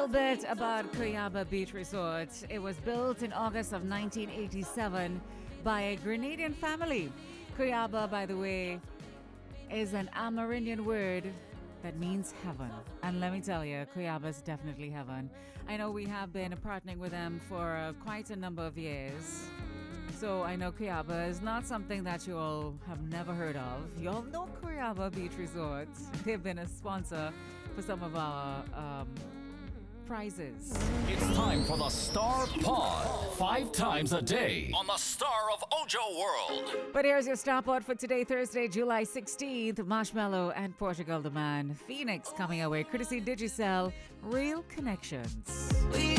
little bit about Cuyaba Beach Resort. It was built in August of 1987 by a Grenadian family. Cuyaba, by the way, is an Amerindian word that means heaven. And let me tell you, Cuyaba is definitely heaven. I know we have been partnering with them for quite a number of years. So I know Cuyaba is not something that you all have never heard of. You all know Cuyaba Beach Resort. They've been a sponsor for some of our prizes. It's time for the Star Pod. 5 times a day on the Star of Ojo World. But here's your Star Pod for today, Thursday, July 16th. Marshmallow and Portugal the Man. Phoenix coming our way, courtesy Digicel. Real Connections.